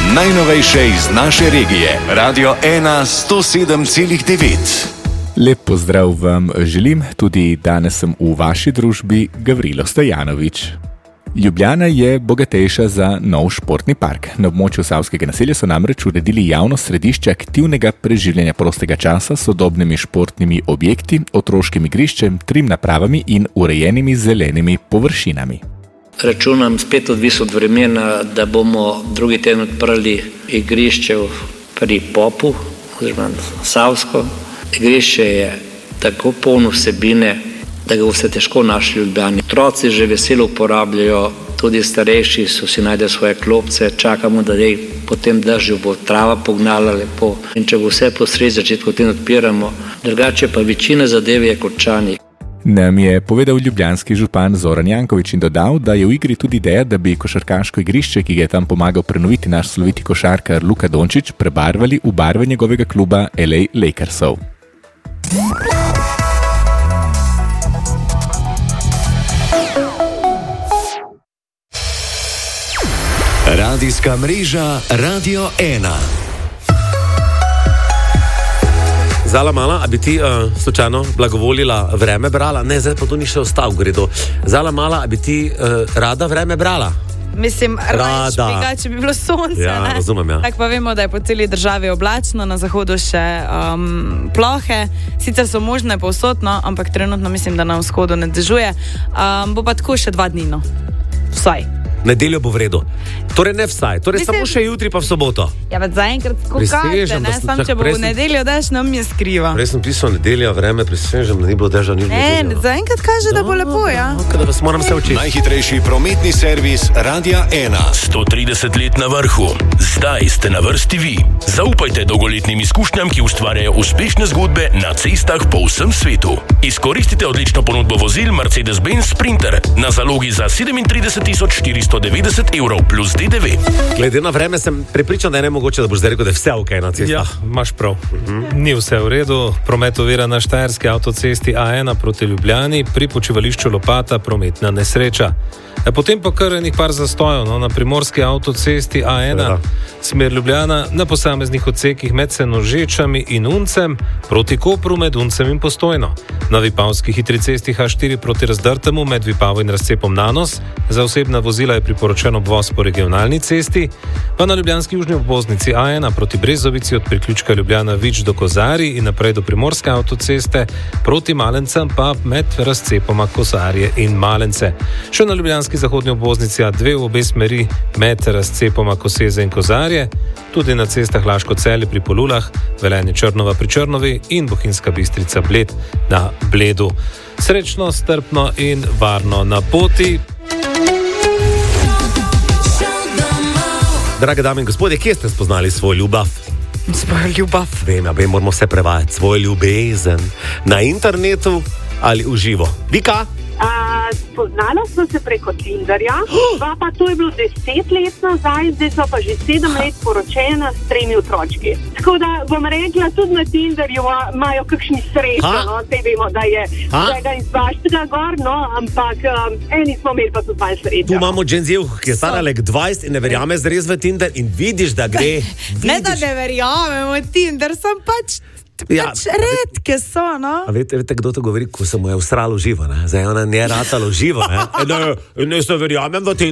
Najnovejše iz naše regije. Radio 107,9. Lep pozdrav vam želim, tudi danes sem v vaši družbi Gavrilo Stojanovič. Ljubljana je bogatejša za nov športni park. Na območju Savskega naselja so namreč uredili javno središče aktivnega preživljanja prostega časa s sodobnimi športnimi objekti, otroškim igriščem, trim napravami in urejenimi zelenimi površinami. Računam spet odvisno od vremena, da bomo drugi teden odprli igrišče pri Popu, oziroma Savsko. Igrišče je tako polno vsebine, da ga boste težko našli v Ljubljani. Otroci že veselo uporabljajo, tudi starejši so si najde svoje klopce, čakamo, da po tem dežju bo trava pognala lepo. In če bo vse po sredi začetku, potem odpiramo. Drugače pa večina zadev je končanih. Nam je povedal ljubljanski župan Zoran Janković in dodal, da je v igri tudi ideja, da bi košarkaško igrišče, ki ga je tam pomagal prenoviti naš sloviti košarkar Luka Dončić, prebarvali v barve njegovega kluba LA Lakersov. Radijska mreža Radio 1. Zala mala, a bi ti slučajno blagovolila vreme brala? Ne, zdaj pa to ni še ostal v gredu. Zala mala, a bi ti rada vreme brala? Mislim, raje špiga, če bi bilo sonce. Ja, ne? Razumem, ja. Tako pa vemo, da je po celi državi oblačno, na zahodu še plohe. Sicer so možne povsod, no, ampak trenutno mislim, da na vzhodu ne dežuje. Bo pa tako še 2 dni, no. Vsaj. Nedeljo bo v redu. Torej ne vsaj, torej samo še jutri pa v soboto. Ja, pa zaenkrat tako kaže, ne? Sam, če bo v nedeljo dež, nam je skriva. Prej sem pisal nedelja, vreme prisežem, da ni bilo deža, ni bilo nedelja. Ne, zaenkrat kaže, da bo lepo, ja. Da vas moram se učiti. Najhitrejši prometni servis Radia 1. 130 let na vrhu. Zdaj ste na vrsti vi. Zaupajte dolgoletnim izkušnjam, ki ustvarjajo uspešne zgodbe na cestah po vsem svetu. Izkoristite odlično ponudbo vozil Mercedes-Benz Sprinter na zalogi za 37.490 evrov plus DDV. Glede na vreme sem prepričan, da je nemogoče, da boš zdaj rekel, da je vse ok na cestah. Ja, imaš prav. Ni vse v redu. Promet ovira na Štajerski avtocesti A1 proti Ljubljani, pri počivališču Lopata prometna nesreča. Potem pa kar enih par zastojev, no, na primorski avtocesti A1, smer Ljubljana, na posameznih odsekih med Senožečami in Uncem, proti Kopru med Uncem in Postojno. Na vipavski hitri cesti H4 proti Razdrtemu med Vipavo in razcepom Nanos, za osebna vozila je priporočen obvoz po regionalni cesti, pa na ljubljanski južni obvoznici A1 proti Brezovici od priključka Ljubljana Vič do Kozarij in naprej do primorske avtoceste, proti Malencem pa med razcepoma Kozarje in Malence. Še na ljubljanski zahodni obvoznici A2 v obe smeri med razcepoma Koseze in Kozarje, tudi na cestah Laško-Celje pri Polulah, Velenje Črnova pri Črnovi in Bohinjska Bistrica Bled na Bledu. Srečno, strpno in varno na poti. Drage dame in gospodje, kje ste spoznali svoj ljubav? Svoj ljubav. Vem, moramo vse prevajati. Svoj ljubezen. Na internetu ali v živo? Vika? Spoznala smo se preko Tinderja, pa to je bilo 10 let nazaj, zdaj so pa že 7 let poročena s 3 otročki. Tako da bom rekla, tudi na Tinderju imajo kakšni srečo, no, te vemo, da je vsega in svaštega gor, no, ampak eni smo imeli pa tudi malo srečo. Tu imamo Gen Z, ki je stara like 20 in ne verjame zres v Tinder in vidiš, da gre. Ne, da ne verjamemo Tinder, sem pač redke so, no. A veste, kdo to govori, ko se mu je usralo živo, ne? Zdaj ona ne ratalo živo, ne? Ne se verjamem, da ti